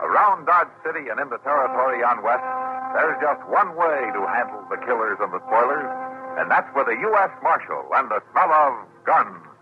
Around Dodge City and in the territory on West, there's just one way to handle the killers and the spoilers, and that's with a U.S. Marshal and the smell of guns.